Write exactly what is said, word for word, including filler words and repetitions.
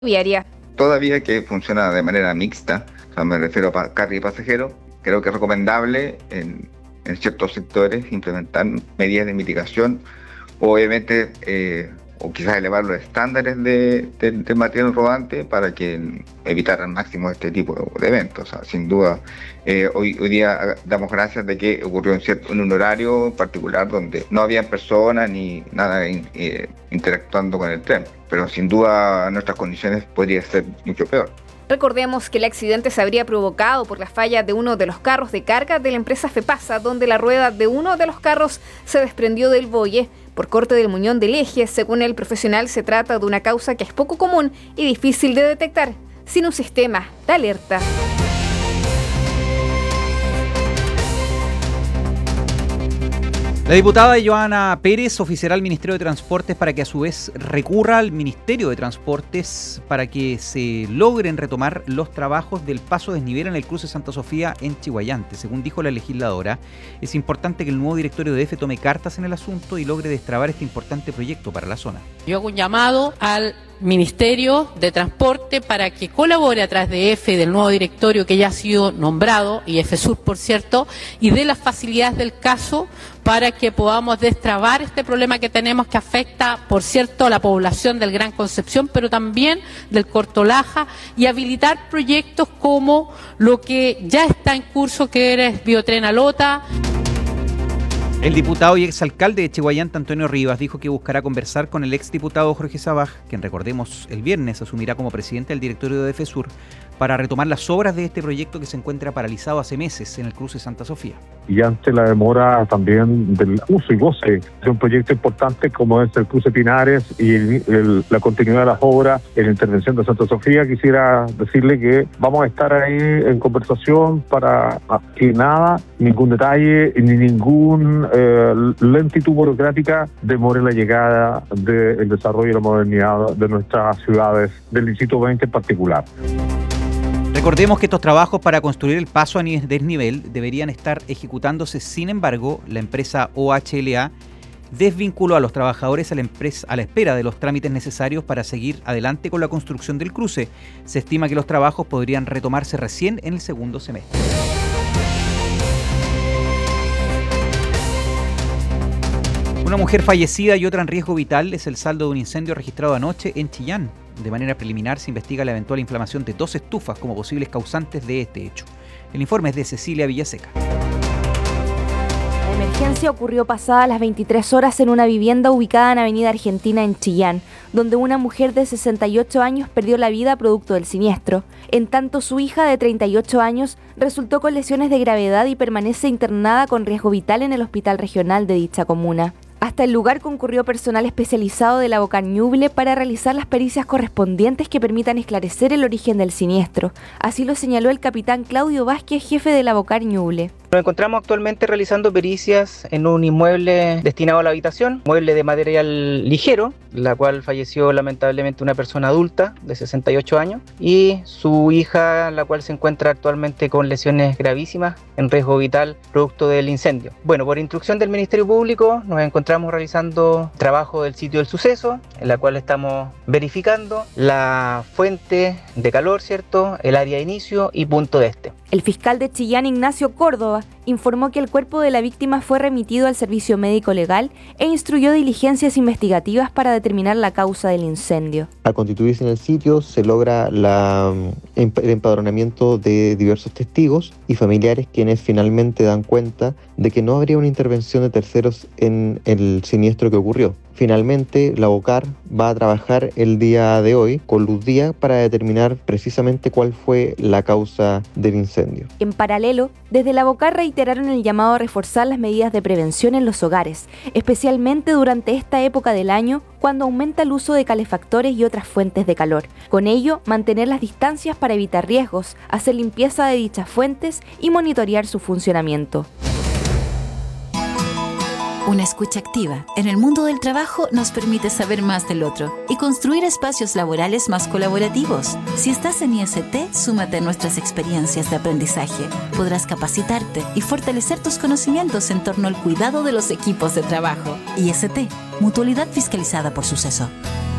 Viaria. Todavía que funciona de manera mixta, o sea, me refiero a carga y pasajero, creo que es recomendable en, en ciertos sectores implementar medidas de mitigación, obviamente, eh, o quizás elevar los estándares de, de, de material rodante para que evitar al máximo este tipo de eventos. O sea, sin duda, eh, hoy, hoy día damos gracias de que ocurrió en, cierto, en un horario particular donde no había personas ni nada eh, interactuando con el tren, pero sin duda nuestras condiciones podrían ser mucho peor. Recordemos que el accidente se habría provocado por la falla de uno de los carros de carga de la empresa FEPASA, donde la rueda de uno de los carros se desprendió del boye por corte del muñón del eje. Según el profesional, se trata de una causa que es poco común y difícil de detectar sin un sistema de alerta. La diputada Joana Pérez oficiará al Ministerio de Transportes para que a su vez recurra al Ministerio de Transportes para que se logren retomar los trabajos del paso desnivel en el cruce Santa Sofía en Chiguayante. Según dijo la legisladora, es importante que el nuevo directorio de E F E tome cartas en el asunto y logre destrabar este importante proyecto para la zona. Yo hago un llamado al Ministerio de Transporte para que colabore a través de E F E, del nuevo directorio que ya ha sido nombrado, y EFESUR, por cierto, y de las facilidades del caso para que podamos destrabar este problema que tenemos, que afecta, por cierto, a la población del Gran Concepción, pero también del Corto Laja, y habilitar proyectos como lo que ya está en curso, que es Biotren a Lota. El diputado y exalcalde de Chiguayante, Antonio Rivas, dijo que buscará conversar con el exdiputado Jorge Sabaj, quien, recordemos, el viernes asumirá como presidente del directorio de EFESUR, para retomar las obras de este proyecto que se encuentra paralizado hace meses en el cruce Santa Sofía. Y ante la demora también del uso y goce de un proyecto importante como es el cruce Pinares y el, el, la continuidad de las obras en la intervención de Santa Sofía, quisiera decirle que vamos a estar ahí en conversación para que nada, ningún detalle ni ningún eh, lentitud burocrática demore la llegada del desarrollo y la modernidad de nuestras ciudades, del Distrito veinte en particular. Recordemos que estos trabajos para construir el paso a desnivel deberían estar ejecutándose. Sin embargo, la empresa O H L A desvinculó a los trabajadores a la, empresa, a la espera de los trámites necesarios para seguir adelante con la construcción del cruce. Se estima que los trabajos podrían retomarse recién en el segundo semestre. Una mujer fallecida y otra en riesgo vital es el saldo de un incendio registrado anoche en Chillán. De manera preliminar se investiga la eventual inflamación de dos estufas como posibles causantes de este hecho. El informe es de Cecilia Villaseca. La emergencia ocurrió pasadas las veintitrés horas en una vivienda ubicada en Avenida Argentina en Chillán, donde una mujer de sesenta y ocho años perdió la vida producto del siniestro. En tanto, su hija de treinta y ocho años resultó con lesiones de gravedad y permanece internada con riesgo vital en el hospital regional de dicha comuna. Hasta el lugar concurrió personal especializado de la Bocar Ñuble para realizar las pericias correspondientes que permitan esclarecer el origen del siniestro. Así lo señaló el capitán Claudio Vázquez, jefe de la Bocar Ñuble. Nos encontramos actualmente realizando pericias en un inmueble destinado a la habitación, mueble de material ligero, la cual falleció lamentablemente una persona adulta de sesenta y ocho años, y su hija, la cual se encuentra actualmente con lesiones gravísimas en riesgo vital producto del incendio. Bueno, por instrucción del Ministerio Público nos encontramos realizando trabajo del sitio del suceso, en la cual estamos verificando la fuente de calor, ¿cierto?, el área de inicio y punto de este. El fiscal de Chillán, Ignacio Córdoba, informó que el cuerpo de la víctima fue remitido al servicio médico legal e instruyó diligencias investigativas para determinar la causa del incendio. Al constituirse en el sitio se logra la, el empadronamiento de diversos testigos y familiares, quienes finalmente dan cuenta de que no habría una intervención de terceros en el siniestro que ocurrió. Finalmente, la Bocar va a trabajar el día de hoy con luz día para determinar precisamente cuál fue la causa del incendio. En paralelo, desde la Bocar reiteraron el llamado a reforzar las medidas de prevención en los hogares, especialmente durante esta época del año, cuando aumenta el uso de calefactores y otras fuentes de calor. Con ello, mantener las distancias para evitar riesgos, hacer limpieza de dichas fuentes y monitorear su funcionamiento. Una escucha activa en el mundo del trabajo nos permite saber más del otro y construir espacios laborales más colaborativos. Si estás en I S T, súmate a nuestras experiencias de aprendizaje. Podrás capacitarte y fortalecer tus conocimientos en torno al cuidado de los equipos de trabajo. I S T, Mutualidad Fiscalizada por Suceso.